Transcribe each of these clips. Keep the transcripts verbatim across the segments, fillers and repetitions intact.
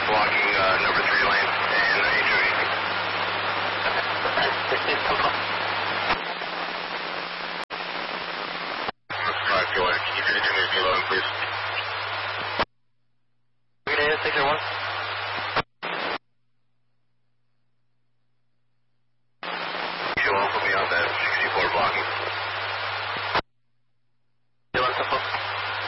blocking uh, number three lane and H O V. five two one, can you do me a loading, please? Green A, six zero one. You will put me on that sixty-four blocking. You want some folks?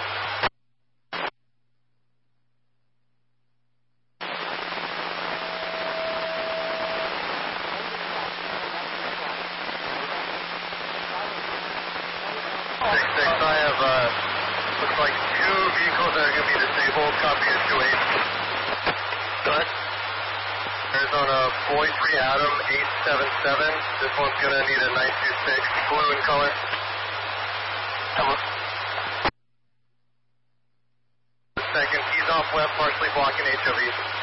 six six, I have, uh, looks like two vehicles that are going to be disabled. Copy is two eight. Go ahead. Arizona Boy three Adam eight seven seven. This one's going to need a nine two six, blue in color. Hello. Second, he's off left, partially blocking H O V.